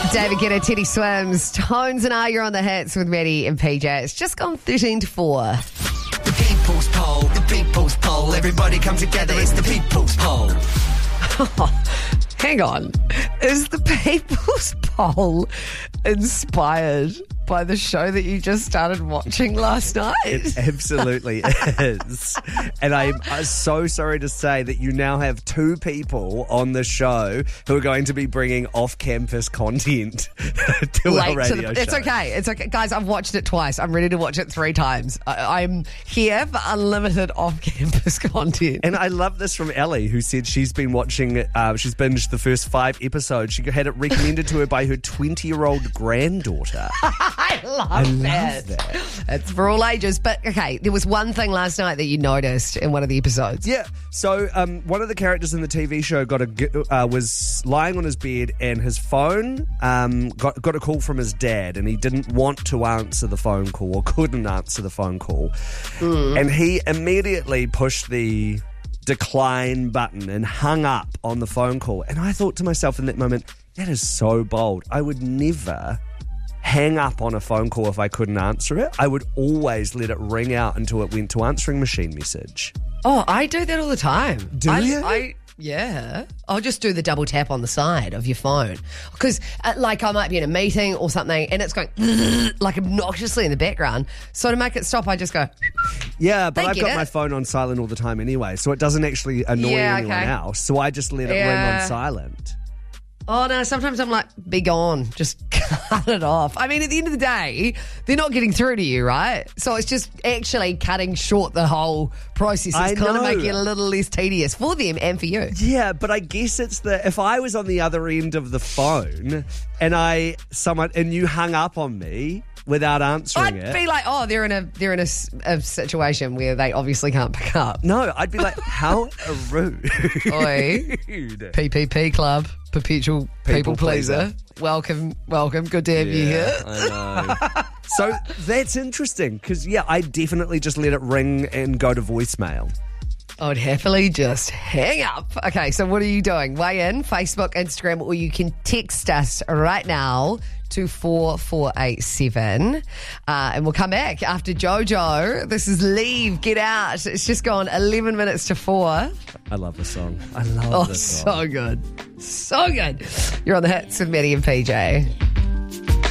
David Guetta, Teddy Swims, Tones and I, you're on the hits with Maddie and PJ. It's just gone 13 to 4. The people's poll, the people's poll. Everybody come together, it's the people's poll. Hang on. Is the People's Poll inspired by the show that you just started watching last night? It absolutely is. And I'm so sorry to say that you now have two people on the show who are going to be bringing off-campus content to our radio show. It's okay. It's okay. Guys, I've watched it twice. I'm ready to watch it 3 times. I'm here for unlimited off-campus content. And I love this from Ellie, who said she's been watching, she's binged the first 5 episodes. She had it recommended to her by her 20-year-old granddaughter. I love that. It's for all ages. But, okay, there was one thing last night that you noticed in one of the episodes. Yeah. So one of the characters in the TV show was lying on his bed and his phone got a call from his dad, and he didn't want to answer the phone call or couldn't answer the phone call. And he immediately pushed the decline button and hung up on the phone call. And I thought to myself in that moment, that is so bold. I would never hang up on a phone call if I couldn't answer it. I would always let it ring out until it went to answering machine message. Oh, I do that all the time. Do you? Yeah. I'll just do the double tap on the side of your phone. Because, like, I might be in a meeting or something and it's going, like, obnoxiously in the background. So to make it stop, I just go... Yeah, but I've got my phone on silent all the time anyway, so it doesn't actually annoy anyone else. So I just let it ring on silent. Oh, no, sometimes I'm like, be gone. Just cut it off. I mean, at the end of the day, they're not getting through to you, right? So it's just actually cutting short the whole process. It's kind of making it a little less tedious for them and for you. Yeah, but I guess it's if I was on the other end of the phone and you hung up on me without answering I'd be like, oh, they're in a situation where they obviously can't pick up. No, I'd be like, how rude. Oi, PPP Club. Perpetual people pleaser. Welcome. Good to have you here. I know. So that's interesting because, I definitely just let it ring and go to voicemail. I would happily just hang up. Okay, so what are you doing? Weigh in, Facebook, Instagram, or you can text us right now to 4487. And we'll come back after JoJo. This is Leave, Get Out. It's just gone 11 minutes to 4. I love the song. I love this song. So good. So good. You're on the hits with Maddie and PJ.